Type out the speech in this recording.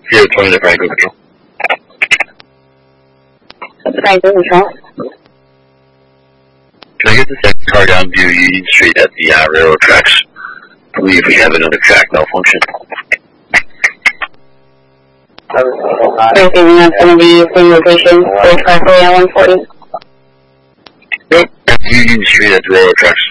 020 to Franklin Control. Franklin Control. Can I get the second car down to Union Street at the railroad tracks? I believe we have another track malfunction. Receiving that's going to be same location, 4 on 140. Nope, Union Street at the railroad tracks.